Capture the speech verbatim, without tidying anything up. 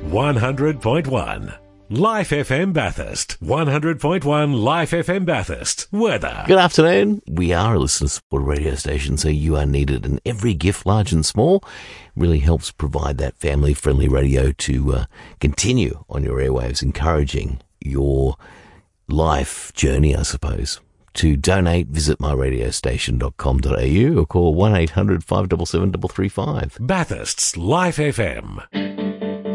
one hundred point one. Life F M Bathurst. one hundred point one Life F M Bathurst. Weather. Good afternoon. We are a listener-supported radio station, so you are needed, and every gift, large and small, really helps provide that family-friendly radio to uh, continue on your airwaves, encouraging your life journey, I suppose. To donate, visit my radio station dot com dot a u or call one eight hundred five seven seven three three five. Bathurst's Life F M.